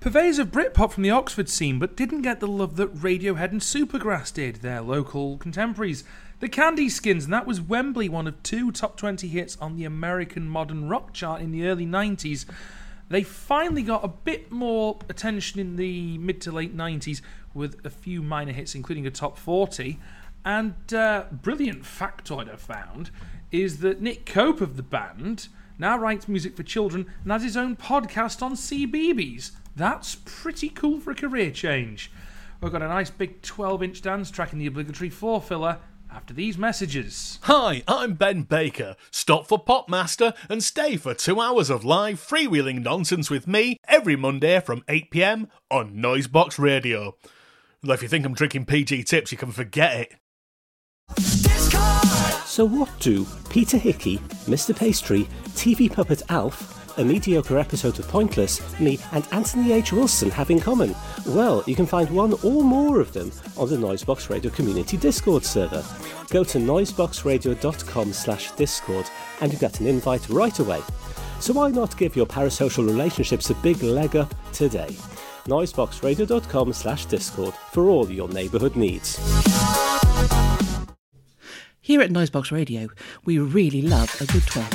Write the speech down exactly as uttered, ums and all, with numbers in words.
Purveyors of Britpop from the Oxford scene, but didn't get the love that Radiohead and Supergrass did, their local contemporaries. The Candy Skins, and that was Wembley, one of two top twenty hits on the American modern rock chart in the early nineties. They finally got a bit more attention in the mid to late nineties with a few minor hits, including a top forty. And uh, brilliant factoid I found is that Nick Cope of the band now writes music for children and has his own podcast on C B B S. That's pretty cool for a career change. We've got a nice big twelve-inch dance track in the obligatory four-filler after these messages. Hi, I'm Ben Baker. Stop for Popmaster and stay for two hours of live freewheeling nonsense with me every Monday from eight p.m. on Noisebox Radio. Well, if you think I'm drinking P G Tips, you can forget it. So what do Peter Hickey, Mister Pastry, T V puppet Alf, a mediocre episode of Pointless, me and Anthony H. Wilson have in common? Well, you can find one or more of them on the Noisebox Radio Community Discord server. Go to noiseboxradio.com slash discord and you get an invite right away. So why not give your parasocial relationships a big leg up today? noiseboxradio.com slash discord for all your neighbourhood needs. Here at Noisebox Radio, we really love a good twelve.